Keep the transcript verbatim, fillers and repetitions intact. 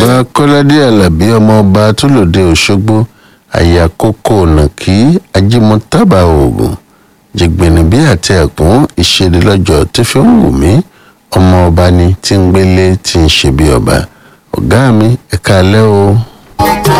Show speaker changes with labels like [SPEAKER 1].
[SPEAKER 1] Kọ́ládé Àlàbí ọmọ ọba Tólòdé Òṣogbo àyàkókò nàkí ajímọ̀tábà oògùn jìgbìnì bí àti ẹ̀kún ìṣèdè lọ́jọ́ tí fi ń wù mí ọmọ ọba ni tí ń gbélé tí ń ṣe bí ọba ọ̀gá mi ẹ̀ka alẹ́ o.